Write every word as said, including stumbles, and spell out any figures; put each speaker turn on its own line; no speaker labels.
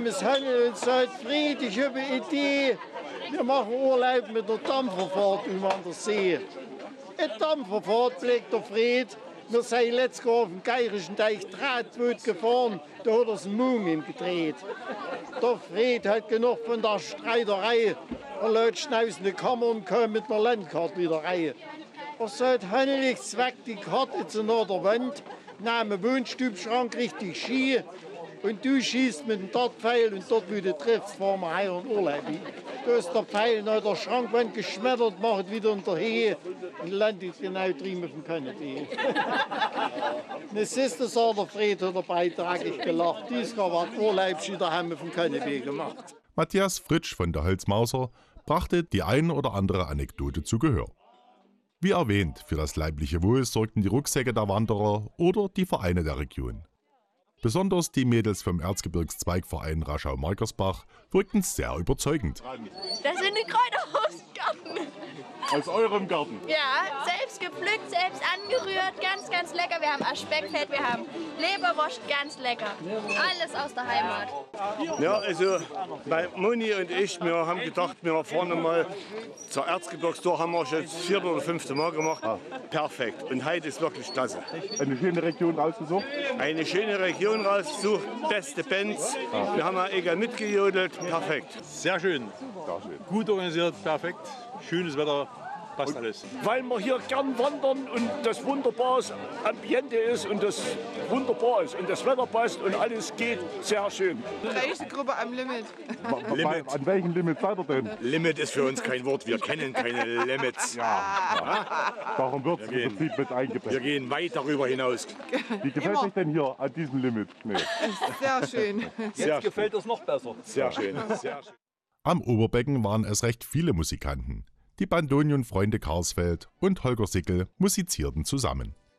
Name Hannel und sagt, Fried, ich habe eine Idee. Wir machen Urlaub mit der Dampferfahrt über der See. Eine Dampferfahrt, blickt der Fried. Wir sind letztes Jahr auf dem Geirischen Teich Drahtboot gefahren, da hat er das Mumien gedreht. Der Fried hat genug von der Streiterei. Er lädt schnell aus der Kammer und kommt mit einer Landkarte wieder rein. Er sagt, Hannelig, zweck die Karte zu nach der Wand, nahm den Wohnstubschrank richtig schief und du schießt mit dem Dartpfeil und dort, wo du triffst, fahren wir heim in Urlaub. Da ist der Pfeil nach der Schrankwand geschmettert, macht wieder unter Hehe und landet genau drüben auf dem Kanapee. Eine Sister, sagt der Fried, hat dabei tragig gelacht. Dies war ein Urlaub, wieder haben wir auf dem Kanapee gemacht.
Matthias Fritsch von der Holzmauser brachte die ein oder andere Anekdote zu Gehör. Wie erwähnt, für das leibliche Wohl sorgten die Rucksäcke der Wanderer oder die Vereine der Region. Besonders die Mädels vom Erzgebirgszweigverein Raschau-Markersbach wirkten sehr überzeugend.
Das sind die Kräuter aus dem Garten.
Aus eurem Garten?
Ja, selbst gepflückt, selbst angerührt, ganz, ganz lecker. Wir haben Aschbeckfett, wir haben Leberwurst, ganz lecker. Alles aus der Heimat.
Ja, also bei Moni und ich, wir haben gedacht, wir fahren mal zur Erzgebirgstour, haben wir jetzt das vierte oder fünfte Mal gemacht. Ah. Perfekt. Und heute ist wirklich klasse.
Eine schöne Region rausgesucht?
Eine schöne Region rausgesucht, beste Bands. Ah. Wir haben ja egal mitgejodelt, perfekt.
Sehr schön. Sehr schön. Gut organisiert, perfekt. Schönes Wetter. Passt alles.
Weil wir hier gern wandern und das wunderbares Ambiente ist und das wunderbar ist und das Wetter passt und alles geht sehr schön.
Reichste Gruppe am Limit.
Limit. An welchem Limit seid ihr denn?
Limit ist für uns kein Wort, wir kennen keine Limits.
Ja. Ja. Darum wird es im Prinzip mit eingebettet.
Wir gehen weit darüber hinaus.
Wie gefällt euch denn hier an diesem Limit? Nee.
Sehr schön.
Jetzt
sehr
gefällt es noch besser.
Sehr schön. Sehr schön.
Am Oberbecken waren es recht viele Musikanten. Die Bandonion-Freunde Karlsfeld und Holger Sickel musizierten zusammen.